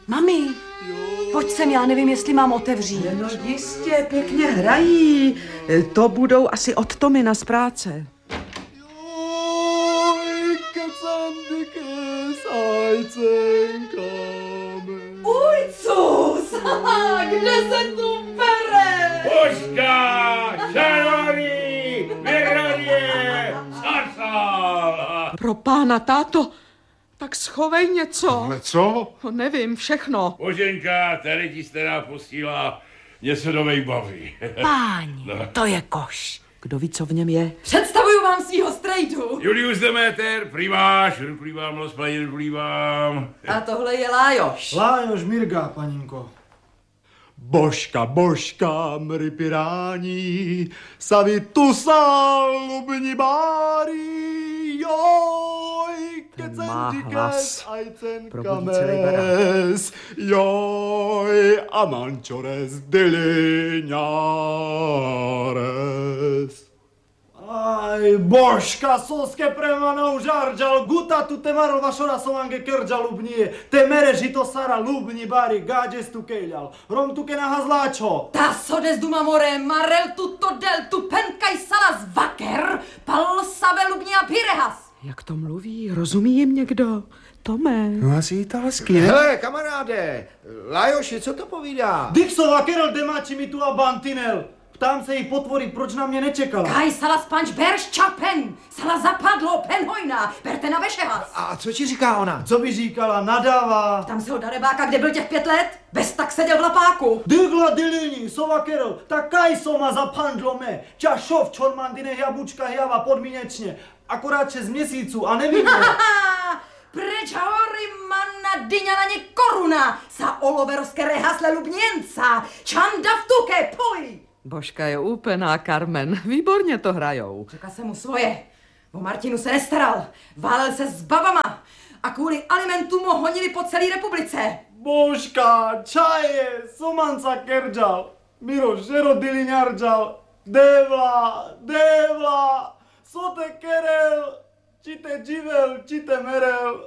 Mami, pojď sem, já nevím, jestli mám otevřít. No jistě, pěkně hrají. To budou asi od Tomina z práce. Ujcus, kde se tu bere? Božka, čarory, vyhradě, sasal. Pro pána, táto, tak schovej něco. Ale co? Nevím, všechno. Boženka, tady ti stará posílá něco do mých baví. Páni, to je koš. Kdo ví, co v něm je? Představuju vám svýho strejdu. Julius Demeter, primáš, ruplívám, rozplaně, ruplívám. A tohle je Lájoš. Lájoš Mirga, paninko. Božka, mry pirání, savitusal, lubni bári, joj, Ten má hlas. Probudí celý kames, joj, a mančores diliňares. Aj, Božka, soske premanou žarđal, guta tu te marol vašora somange kerđa lubnije, te mere žito sara lubni bari, gađes tu kejljal, rom tu ke nahazláčo. Ta sodes duma more, marel tuto del tu penkaj salas vaker, pal save lubnia pirehas. Jak to mluví? Rozumí jim někdo? Tome. No asi italsky, ne? Hele, kamaráde, Lajoši, co to povídá? Dixova kerel demáči mi tu a bantinel. Ptám se jí potvory, proč na mě nečekala. Kaj salas panč berš čapen, sala zapadlo pen hojna, berte na vešehas. A co ti říká ona? Co by říkala, nadává. Tam se ho darebáka, kde byl těch 5 let? Bez tak seděl v lapáku. Dygla dilini, sova kerel, tak kaj soma zapandlo me. Čašov čormandine jabučka java podmínečně. Akorát 6 měsíců a nevím. Preč hory manna dyňana nie koruna, sa oloveroske rehasle lubněnca, čanda vtuke, poj! Božka je úplná, Carmen. Výborně to hrajou. Řekla jsem mu svoje. O Martinu se nestaral. Válel se s babama. A kvůli alimentům ho honili po celé republice. Božka, čaje, somanca kerđal. Miro, žero diliňarđal. Devla, sote kerel. Čite dživel, čite merel.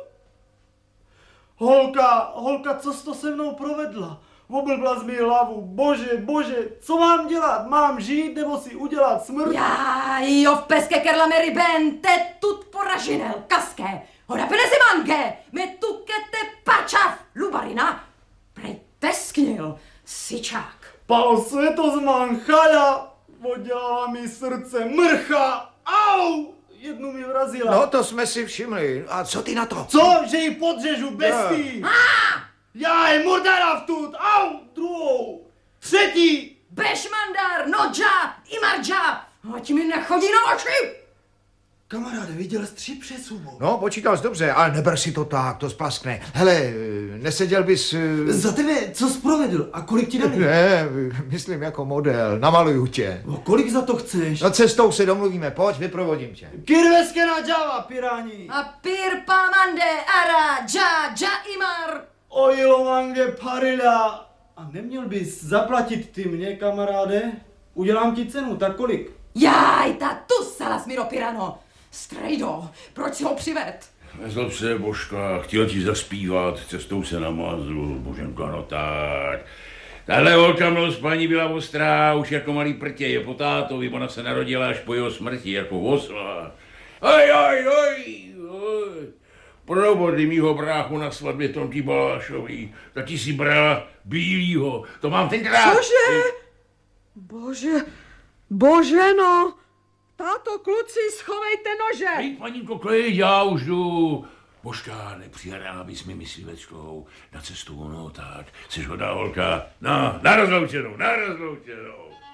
Holka, co jsi to se mnou provedla? Oblbla z mi hlavu. Bože, co mám dělat? Mám žít nebo si udělat smrt? Já, jo, v peske kerla meri ben, te tut poražinel, kaské. Hoda penezi mange, me tukete pačav, lubarina. Prej tesknil, sičák. Pal světozman, chala, oddělala mi srdce, mrcha, au! Jednu mi vrazila. No, to jsme si všimli. A co ty na to? Co? Že ji podřežu bestii? Já je murdara vtut, au! Druhou, třetí. Bešmandar, nodža, imarđa, ať mi nechodí na oči. Kamaráde, viděl jsi 3 přesuvu. No, počítal jsi dobře, ale neber si to tak, to splaskne. Hele, neseděl bys... Za tebe, co jsi provedl a kolik ti dali? Ne, myslím jako model, namaluju tě. No, kolik za to chceš? No cestou se domluvíme, pojď, vyprovodím tě. Kirveske na džava, pirání. A pir pamande, ara, dža, imar. Ojilomange parila. A neměl bys zaplatit ty mě, kamaráde? Udělám ti cenu, tak kolik? Jaj, ta tu salas miro pirano. Strejdo, proč si ho přived? Nezlob se, Božka, chtěl ti zaspívat, cestou se namazl, Boženka, no tak. Tahle holka mnou s paní byla ostrá, už jako malý prtě, je po tátovi, ona se narodila až po jeho smrti, jako osla. Oj. Probodli mýho bráchu na svatbě Tomky Balášový, taky si brala bílýho, to mám tenkrát. Cože? Bože, no. Táto, kluci, schovejte nože. Hej, paninko, klid, já už jdu. Božka, nepřihrala bys mi mysliveckou na cestu, no tak, jsi hodná holka. No, na rozloučenou.